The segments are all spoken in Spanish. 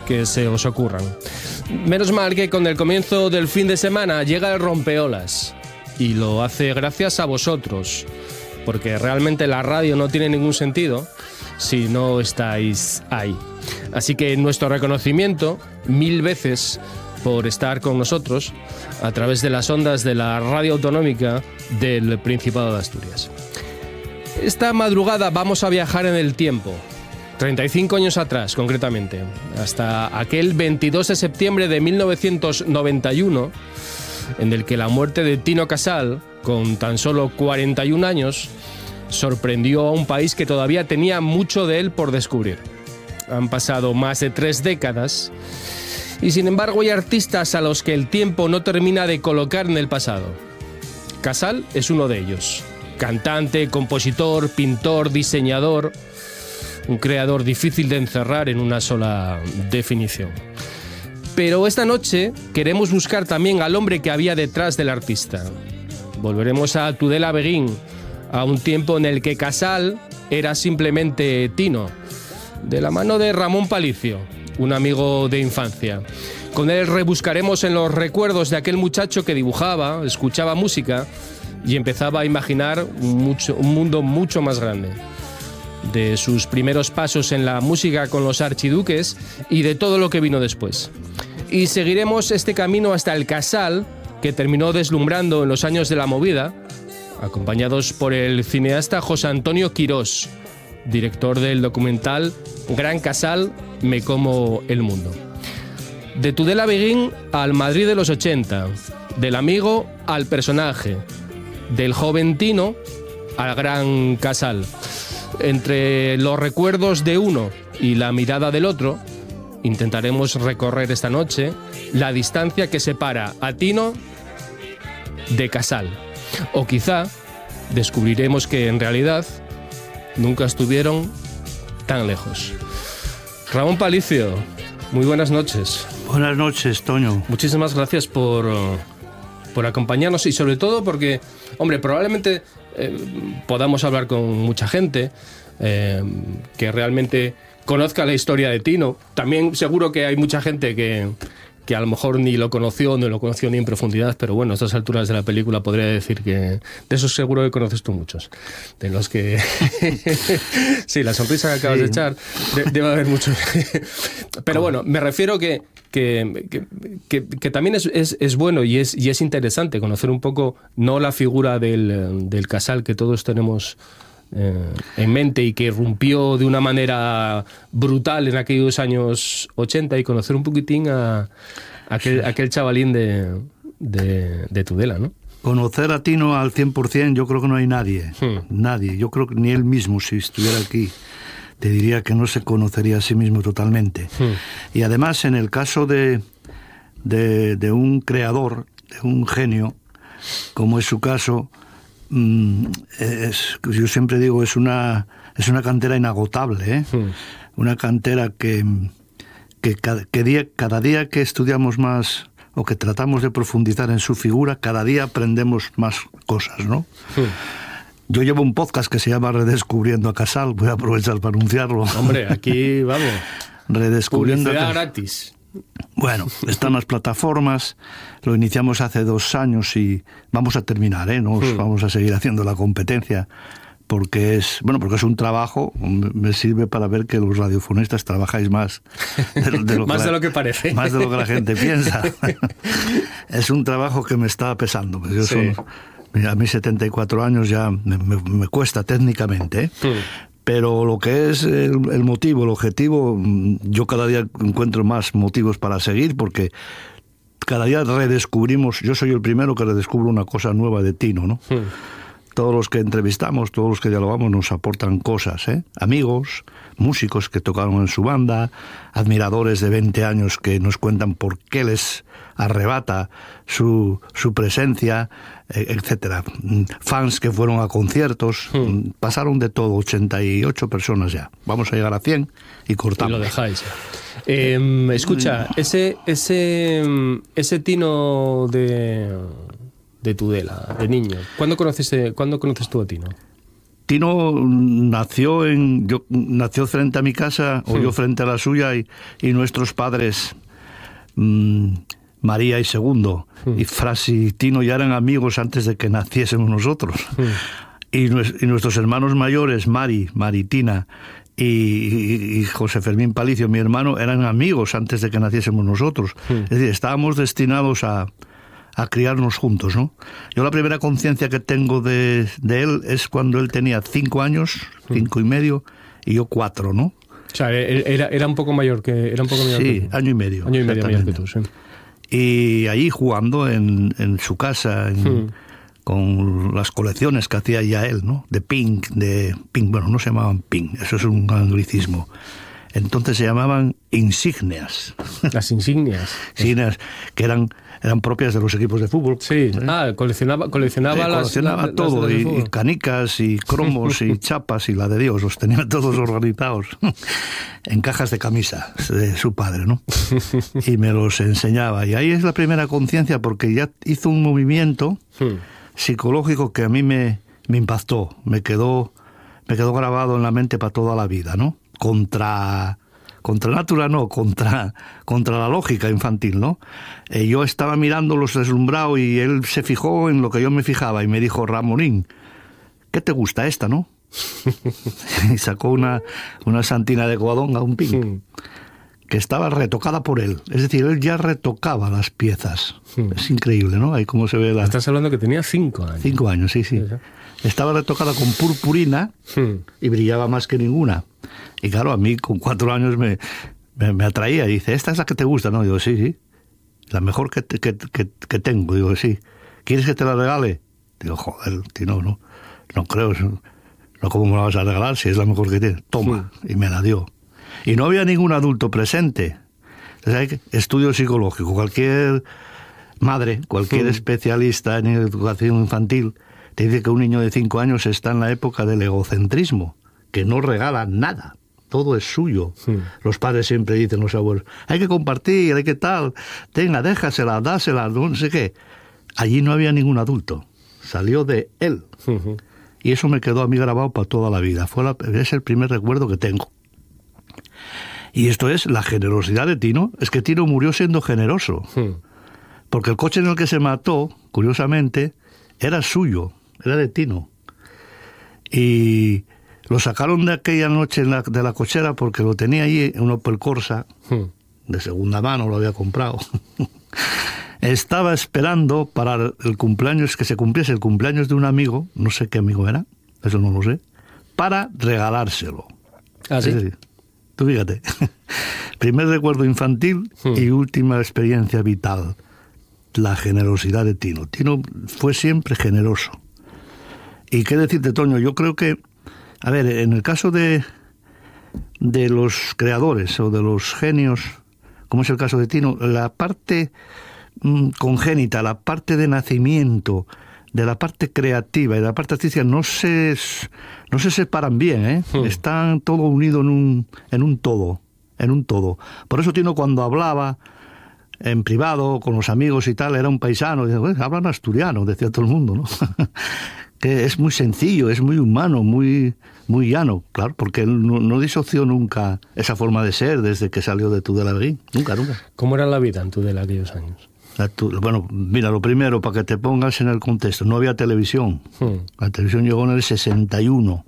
que se os ocurran. Menos mal que con el comienzo del fin de semana llega el rompeolas y lo hace gracias a vosotros, porque realmente la radio no tiene ningún sentido si no estáis ahí. Así que nuestro reconocimiento 1000 veces por estar con nosotros a través de las ondas de la radio autonómica del Principado de Asturias. Esta madrugada vamos a viajar en el tiempo, 35 años atrás concretamente, hasta aquel 22 de septiembre de 1991, en el que la muerte de Tino Casal, con tan solo 41 años, sorprendió a un país que todavía tenía mucho de él por descubrir. Han pasado más de 3 décadas y sin embargo hay artistas a los que el tiempo no termina de colocar en el pasado. Casal es uno de ellos. Cantante, compositor, pintor, diseñador, un creador difícil de encerrar en una sola definición. Pero esta noche queremos buscar también al hombre que había detrás del artista. Volveremos a Tudela Beguín, a un tiempo en el que Casal era simplemente Tino, de la mano de Ramón Palicio, un amigo de infancia. Con él rebuscaremos en los recuerdos de aquel muchacho que dibujaba, escuchaba música y empezaba a imaginar un mundo mucho más grande. De sus primeros pasos en la música con los Archiduques y de todo lo que vino después. Y seguiremos este camino hasta el Casal que terminó deslumbrando en los años de la movida, acompañados por el cineasta José Antonio Quirós, director del documental Gran Casal, me como el mundo. De Tudela Beguín al Madrid de los 80, del amigo al personaje, del joven Tino al gran Casal. Entre los recuerdos de uno y la mirada del otro, intentaremos recorrer esta noche la distancia que separa a Tino de Casal. O quizá descubriremos que en realidad nunca estuvieron tan lejos. Ramón Palicio, muy buenas noches. Buenas noches, Toño. Muchísimas gracias por acompañarnos y sobre todo porque, hombre, probablemente podamos hablar con mucha gente que realmente conozca la historia de Tino. También seguro que hay mucha gente que a lo mejor ni lo conoció ni en profundidad, pero bueno, a estas alturas de la película podría decir que de esos seguro que conoces tú muchos, de los que sí, la sonrisa que acabas de echar debe haber muchos. Pero bueno, me refiero que también es bueno y es interesante conocer un poco, no la figura del Casal que todos tenemos en mente y que irrumpió de una manera brutal en aquellos años 80, y conocer un poquitín a aquel chavalín de Tudela, ¿no? Conocer a Tino al 100% yo creo que no hay nadie. Nadie. Yo creo que ni él mismo, si estuviera aquí, te diría que no se conocería a sí mismo totalmente. Y además, en el caso de un creador, de un genio, como es su caso, yo siempre digo, es una cantera inagotable, ¿eh? Una cantera que cada día que estudiamos más o que tratamos de profundizar en su figura, cada día aprendemos más cosas, ¿no? Yo llevo un podcast que se llama Redescubriendo a Casal, voy a aprovechar para anunciarlo. Hombre, aquí vamos. Redescubriendo publicidad gratis. Bueno, están las plataformas, lo iniciamos hace 2 años y vamos a terminar, ¿eh? Vamos a seguir haciendo la competencia, porque es un trabajo, me sirve para ver que los radiofonistas trabajáis más de lo más de lo que parece. Más de lo que la gente piensa. Es un trabajo que me está pesando. Pues a mí 74 años ya me cuesta técnicamente, ¿eh? Pero lo que es el motivo, el objetivo, yo cada día encuentro más motivos para seguir, porque cada día redescubrimos, yo soy el primero que redescubro una cosa nueva de Tino, ¿no? Todos los que entrevistamos, todos los que dialogamos nos aportan cosas, ¿eh? Amigos, músicos que tocaron en su banda, admiradores de 20 años que nos cuentan por qué les arrebata su presencia, etcétera. Fans que fueron a conciertos, pasaron de todo, 88 personas ya. Vamos a llegar a 100 y cortamos. Y lo dejáis. Escucha, ese Tino de Tudela, de niño, ¿cuándo conoces tú a Tino? Tino nació frente a mi casa, o yo frente a la suya, y nuestros padres, María y Segundo, y Frasi y Tino ya eran amigos antes de que naciésemos nosotros. Y nuestros hermanos mayores, Maritina y José Fermín Palicio, mi hermano, eran amigos antes de que naciésemos nosotros. Es decir, estábamos destinados a criarnos juntos, ¿no? Yo la primera conciencia que tengo de él es cuando él tenía 5 años, 5 y medio, y yo 4, ¿no? O sea, era un poco mayor que... Sí, año y medio. Año y medio mayor que tú, sí. Y allí jugando en su casa, con las colecciones que hacía ya él, ¿no? De Pink, bueno, no se llamaban Pink, eso es un anglicismo. Entonces se llamaban insignias. Las insignias. Insignias que eran propias de los equipos de fútbol. Sí, coleccionaba todo, las y canicas, y cromos, y chapas, y la de Dios, los tenía todos organizados en cajas de camisa de su padre, ¿no? Y me los enseñaba. Y ahí es la primera conciencia, porque ya hizo un movimiento psicológico que a mí me impactó, me quedó grabado en la mente para toda la vida, ¿no? Contra natura no, contra la lógica infantil, ¿no? Yo estaba mirándolos deslumbrado y él se fijó en lo que yo me fijaba y me dijo: Ramonín, ¿qué te gusta esta, no? Y sacó una santina de Covadonga, un Pink, que estaba retocada por él. Es decir, él ya retocaba las piezas. Es increíble, ¿no? Ahí cómo se ve la... Estás hablando que tenía 5 años. 5 años, sí. Estaba retocada con purpurina y brillaba más que ninguna. Y claro, a mí con 4 años me atraía. Y dice: ¿esta es la que te gusta? No, digo, sí. La mejor que tengo. Digo, sí. ¿Quieres que te la regale? Digo, joder, tío, no creo. No, ¿cómo me la vas a regalar si es la mejor que tienes? Toma. Y me la dio. Y no había ningún adulto presente. Entonces hay estudio psicológico. Cualquier madre, cualquier especialista en educación infantil te dice que un niño de 5 años está en la época del egocentrismo, que no regala nada, todo es suyo. Los padres siempre dicen, los abuelos, hay que compartir, hay que tal, tenga, déjasela, dásela, no sé qué. Allí no había ningún adulto, salió de él. Y eso me quedó a mí grabado para toda la vida. Es el primer recuerdo que tengo. Y esto es la generosidad de Tino. Es que Tino murió siendo generoso. Porque el coche en el que se mató, curiosamente, era suyo, era de Tino. Y lo sacaron de aquella noche de la cochera porque lo tenía ahí en un Opel Corsa, de segunda mano, lo había comprado. Estaba esperando para el cumpleaños, que se cumpliese el cumpleaños de un amigo, no sé qué amigo era, eso no lo sé, para regalárselo. ¿Ah, sí? Es decir, tú fíjate, primer recuerdo infantil y última experiencia vital, la generosidad de Tino. Tino fue siempre generoso. Y qué decirte, Toño, yo creo que, a ver, en el caso de los creadores o de los genios, como es el caso de Tino, la parte congénita, la parte de nacimiento, de la parte creativa y de la parte artística no se separan bien, ¿eh? Están todo unido en un todo. Por eso Tino, cuando hablaba en privado con los amigos y tal, era un paisano, dice, bueno, hablan asturiano, decía todo el mundo, ¿no? Que es muy sencillo, es muy humano, muy llano, claro, porque él no disoció nunca esa forma de ser desde que salió de Tudela-Beguín, nunca. ¿Cómo era la vida en Tudela aquellos años? Bueno, mira, lo primero, para que te pongas en el contexto, no había televisión. La televisión llegó en el 61.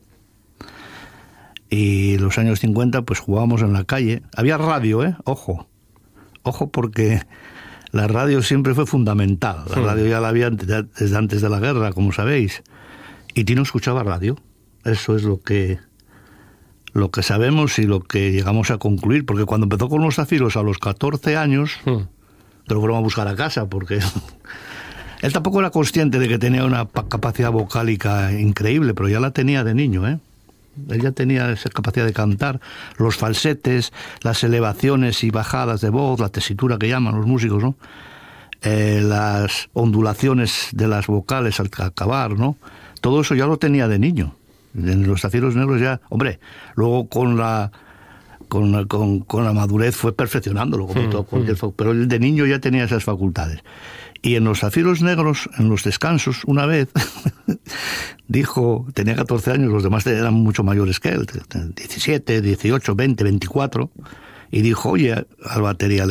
Y en los años 50, pues jugábamos en la calle. Había radio, Ojo, porque la radio siempre fue fundamental. La radio ya la había desde antes de la guerra, como sabéis. Y Tino escuchaba radio. Eso es lo que sabemos y lo que llegamos a concluir. Porque cuando empezó con los zafiros a los 14 años... que lo fueron a buscar a casa, porque él tampoco era consciente de que tenía una capacidad vocálica increíble, pero ya la tenía de niño, Él ya tenía esa capacidad de cantar, los falsetes, las elevaciones y bajadas de voz, la tesitura que llaman los músicos, ¿no? Las ondulaciones de las vocales al acabar, ¿no? Todo eso ya lo tenía de niño. En los Zafiros Negros ya, hombre, luego con la madurez fue perfeccionándolo, como todo cualquier, pero él de niño ya tenía esas facultades. Y en los Zafiros Negros, en los descansos, una vez, dijo, tenía 14 años, los demás eran mucho mayores que él, 17, 18, 20, 24, y dijo, oye, al batería,